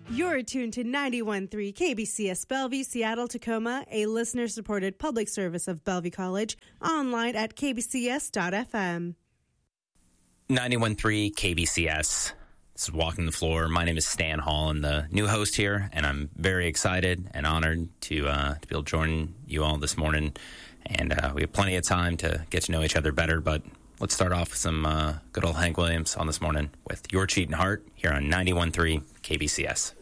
You're tuned to 91.3 KBCS Bellevue, Seattle, Tacoma, a listener-supported public service of Bellevue College, online at kbcs.fm. 91.3 KBCS. This is Walking the Floor. My name is Stan Hall. I'm the new host here, and I'm very excited and honored to be able to join you all this morning. And we have plenty of time to get to know each other better, but let's start off with some good old Hank Williams on this morning with Your Cheating Heart here on 91.3 KBCS.